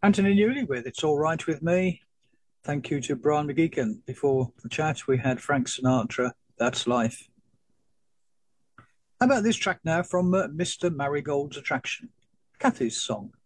Anthony Newley with It's All Right With Me. Thank you to Brian McGeechan. Before the chat, we had Frank Sinatra, That's Life. How about this track now from Mr. Marigold's Attraction? Kathy's song.